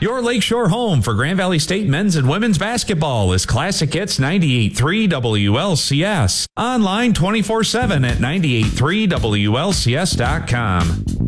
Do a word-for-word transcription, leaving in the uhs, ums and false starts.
Your Lakeshore home for Grand Valley State men's and women's basketball is Classic Hits ninety-eight point three W L C S. Online twenty-four seven at ninety-eight point three W L C S dot com.